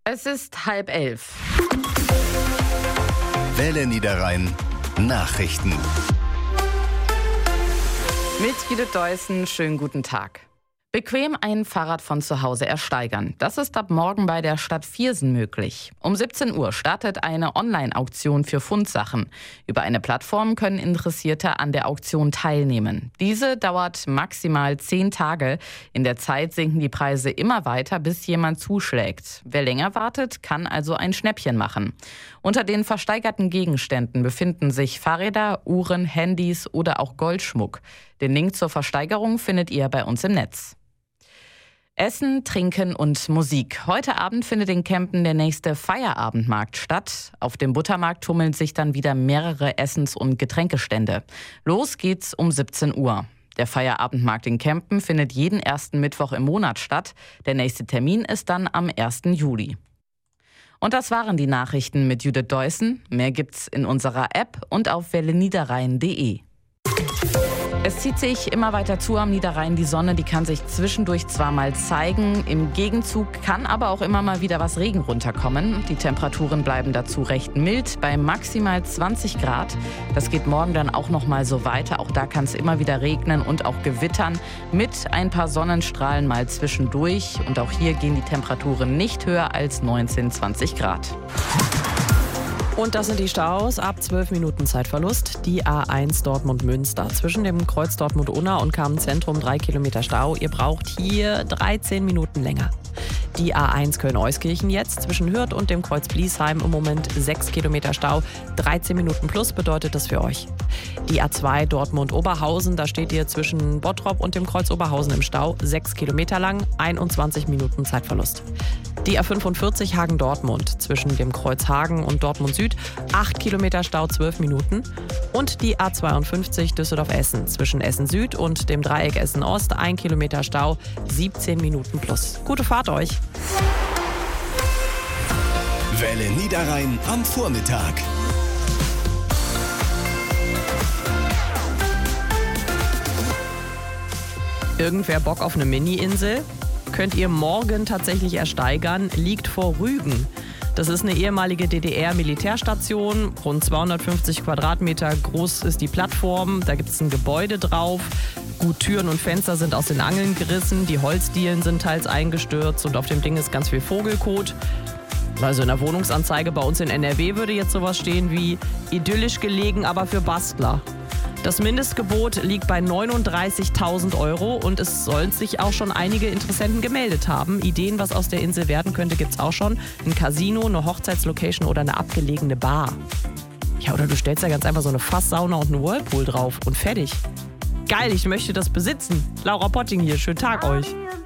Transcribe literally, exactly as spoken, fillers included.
Es ist halb elf. Welle Niederrhein Nachrichten. Mit Judith Deussen, schönen guten Tag. Bequem ein Fahrrad von zu Hause ersteigern. Das ist ab morgen bei der Stadt Viersen möglich. Um siebzehn Uhr startet eine Online-Auktion für Fundsachen. Über eine Plattform können Interessierte an der Auktion teilnehmen. Diese dauert maximal zehn Tage. In der Zeit sinken die Preise immer weiter, bis jemand zuschlägt. Wer länger wartet, kann also ein Schnäppchen machen. Unter den versteigerten Gegenständen befinden sich Fahrräder, Uhren, Handys oder auch Goldschmuck. Den Link zur Versteigerung findet ihr bei uns im Netz. Essen, Trinken und Musik. Heute Abend findet in Kempen der nächste Feierabendmarkt statt. Auf dem Buttermarkt tummeln sich dann wieder mehrere Essens- und Getränkestände. Los geht's um siebzehn Uhr. Der Feierabendmarkt in Kempen findet jeden ersten Mittwoch im Monat statt. Der nächste Termin ist dann am ersten Juli. Und das waren die Nachrichten mit Judith Deussen. Mehr gibt's in unserer App und auf welle niederrhein punkt de. Es zieht sich immer weiter zu am Niederrhein. Die Sonne, die kann sich zwischendurch zwar mal zeigen, im Gegenzug kann aber auch immer mal wieder was Regen runterkommen. Die Temperaturen bleiben dazu recht mild, bei maximal zwanzig Grad. Das geht morgen dann auch noch mal so weiter. Auch da kann es immer wieder regnen und auch gewittern mit ein paar Sonnenstrahlen mal zwischendurch. Und auch hier gehen die Temperaturen nicht höher als neunzehn, zwanzig Grad. Und das sind die Staus. Ab zwölf Minuten Zeitverlust. Die A eins Dortmund-Münster. Zwischen dem Kreuz Dortmund-Unna und Kamen-Zentrum drei Kilometer Stau. Ihr braucht hier dreizehn Minuten länger. Die A eins Köln-Euskirchen jetzt. Zwischen Hürth und dem Kreuz Bliesheim im Moment sechs Kilometer Stau. dreizehn Minuten plus bedeutet das für euch. Die A zwei Dortmund-Oberhausen. Da steht ihr zwischen Bottrop und dem Kreuz Oberhausen im Stau. sechs Kilometer lang, einundzwanzig Minuten Zeitverlust. Die A fünfundvierzig Hagen-Dortmund. Zwischen dem Kreuz Hagen und Dortmund Süd. acht Kilometer Stau, zwölf Minuten. Und die A zweiundfünfzig Düsseldorf-Essen. Zwischen Essen Süd und dem Dreieck Essen Ost. ein Kilometer Stau, siebzehn Minuten plus. Gute Fahrt euch. Welle Niederrhein am Vormittag. Irgendwer Bock auf eine Mini-Insel? Könnt ihr morgen tatsächlich ersteigern, liegt vor Rügen. Das ist eine ehemalige D D R-Militärstation, rund zweihundertfünfzig Quadratmeter groß ist die Plattform, da gibt es ein Gebäude drauf. Gut, Türen und Fenster sind aus den Angeln gerissen, die Holzdielen sind teils eingestürzt und auf dem Ding ist ganz viel Vogelkot. Also in der Wohnungsanzeige bei uns in N R W würde jetzt sowas stehen wie idyllisch gelegen, aber für Bastler. Das Mindestgebot liegt bei neununddreißigtausend Euro und es sollen sich auch schon einige Interessenten gemeldet haben. Ideen, was aus der Insel werden könnte, gibt's auch schon. Ein Casino, eine Hochzeitslocation oder eine abgelegene Bar. Ja, oder du stellst da ganz einfach so eine Fasssauna und einen Whirlpool drauf und fertig. Geil, ich möchte das besitzen. Laura Potting hier, schönen Tag euch.